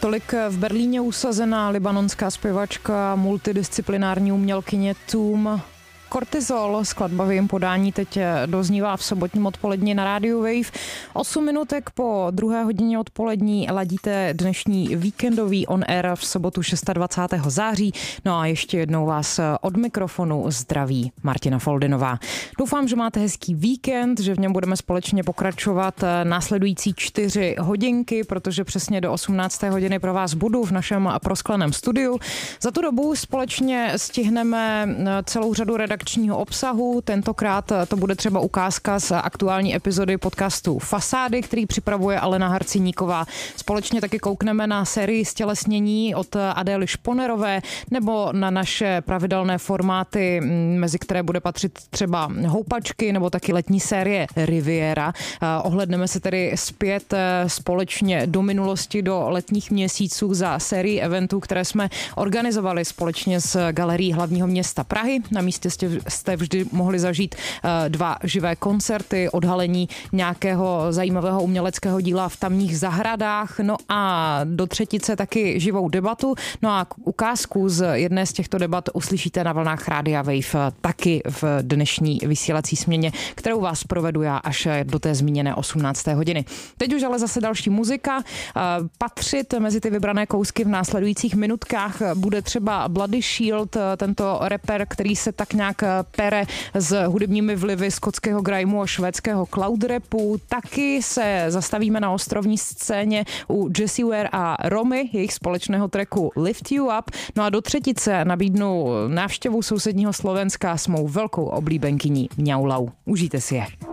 Tolik v Berlíně usazená libanonská zpěvačka, multidisciplinární umělkyně Toom. Kortizol, skladba v jejím podání teď doznívá v sobotním odpoledni na rádiu Wave. 8 minutek po 2. hodině odpolední ladíte dnešní víkendový on air v sobotu 26. září. No a ještě jednou vás od mikrofonu zdraví Martina Foldinová. Doufám, že máte hezký víkend, že v něm budeme společně pokračovat následující 4 hodinky, protože přesně do 18. hodiny pro vás budu v našem proskleném studiu. Za tu dobu společně stihneme celou řadu redakčního obsahu. Tentokrát to bude třeba ukázka z aktuální epizody podcastu Fasády, který připravuje Alena Harciníková. Společně taky koukneme na sérii Stělesnění od Adély Šponerové nebo na naše pravidelné formáty, mezi které bude patřit třeba Houpačky nebo taky letní série Riviera. Ohledneme se tedy zpět společně do minulosti, do letních měsíců za sérii eventů, které jsme organizovali společně s Galerií hlavního města Prahy. Na místě jste vždy mohli zažít 2 živé koncerty, odhalení nějakého zajímavého uměleckého díla v tamních zahradách, no a do třetice taky živou debatu. No a ukázku z jedné z těchto debat uslyšíte na vlnách Rádia Wave taky v dnešní vysílací směně, kterou vás provedu já až do té zmíněné 18. hodiny. Teď už ale zase další muzika. Patřit mezi ty vybrané kousky v následujících minutkách bude třeba Bloody Shield, tento rapper, který se tak nějak pere s hudebními vlivy skotského grimeu a švédského cloud rapu. Taky se zastavíme na ostrovní scéně u Jessie Ware a Romy, jejich společného tracku Lift You Up. No a do třetice nabídnu návštěvu sousedního Slovenska s mou velkou oblíbenkyní Mňaulau. Užijte si je.